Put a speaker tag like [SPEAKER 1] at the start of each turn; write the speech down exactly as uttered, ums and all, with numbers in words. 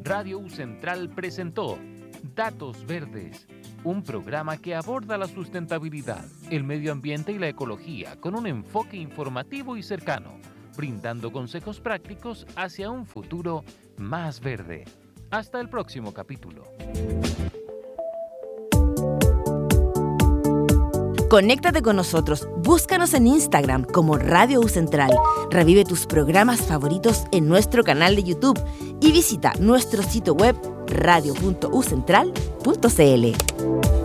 [SPEAKER 1] Radio U Central presentó Datos Verdes, un programa que aborda la sustentabilidad, el medio ambiente y la ecología con un enfoque informativo y cercano, brindando consejos prácticos hacia un futuro más verde. Hasta el próximo capítulo.
[SPEAKER 2] Conéctate con nosotros, búscanos en Instagram como Radio U Central, revive tus programas favoritos en nuestro canal de YouTube y visita nuestro sitio web radio punto u central punto c l.